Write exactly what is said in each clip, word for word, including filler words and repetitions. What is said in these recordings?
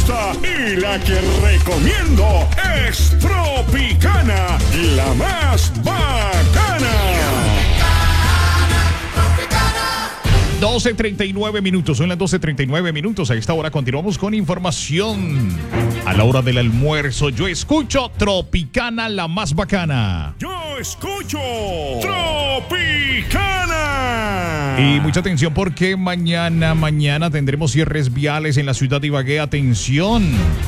gusta y la que recomiendo es Tropicana, la más bacana. doce treinta y nueve minutos, son las doce treinta y nueve minutos. A esta hora continuamos con información. A la hora del almuerzo, yo escucho Tropicana, la más bacana. Yo escucho Tropicana. Y mucha atención porque mañana, mañana tendremos cierres viales en la ciudad de Ibagué. Atención.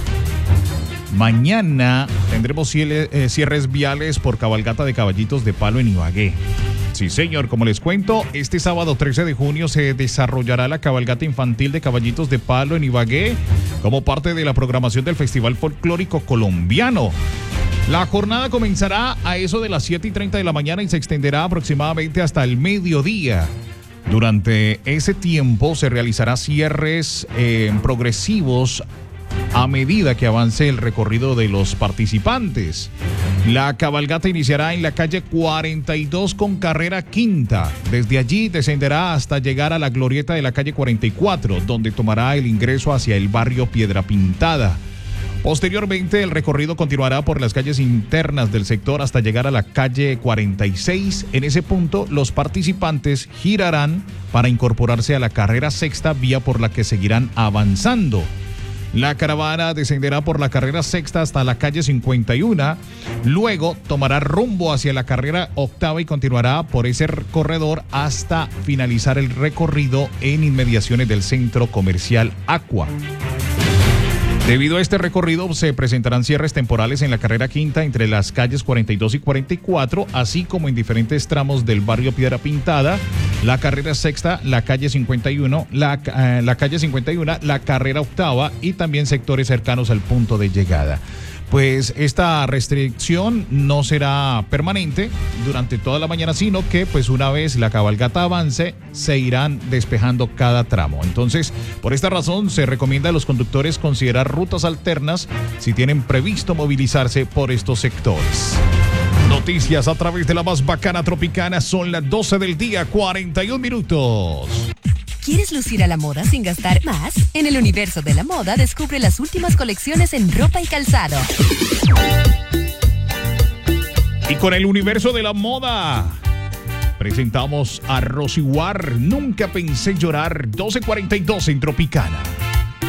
Mañana tendremos cierres viales por cabalgata de caballitos de palo en Ibagué. Sí, señor, como les cuento, este sábado trece de junio se desarrollará la cabalgata infantil de caballitos de palo en Ibagué como parte de la programación del Festival Folclórico Colombiano. La jornada comenzará a eso de las siete y treinta de la mañana y se extenderá aproximadamente hasta el mediodía. Durante ese tiempo se realizará cierres eh, progresivos a medida que avance el recorrido de los participantes. La cabalgata iniciará en la calle cuarenta y dos con carrera quinta. Desde allí descenderá hasta llegar a la glorieta de la calle cuarenta y cuatro, donde tomará el ingreso hacia el barrio Piedra Pintada. Posteriormente, el recorrido continuará por las calles internas del sector hasta llegar a la calle cuarenta y seis. En ese punto, los participantes girarán para incorporarse a la carrera sexta, vía por la que seguirán avanzando. La caravana descenderá por la carrera sexta hasta la calle cincuenta y uno, luego tomará rumbo hacia la carrera octava y continuará por ese corredor hasta finalizar el recorrido en inmediaciones del centro comercial Aqua. Debido a este recorrido se presentarán cierres temporales en la carrera quinta entre las calles cuarenta y dos y cuarenta y cuatro, así como en diferentes tramos del barrio Piedra Pintada, la carrera sexta, la calle cincuenta y uno, la, eh, la calle cincuenta y uno, la carrera octava y también sectores cercanos al punto de llegada. Pues esta restricción no será permanente durante toda la mañana, sino que pues una vez la cabalgata avance, se irán despejando cada tramo. Entonces, por esta razón, se recomienda a los conductores considerar rutas alternas si tienen previsto movilizarse por estos sectores. Noticias a través de la más bacana Tropicana, son las doce del día, cuarenta y un minutos. ¿Quieres lucir a la moda sin gastar más? En el universo de la moda, descubre las últimas colecciones en ropa y calzado. Y con el universo de la moda, presentamos a Rosy War, Nunca Pensé Llorar, doce cuarenta y dos en Tropicana.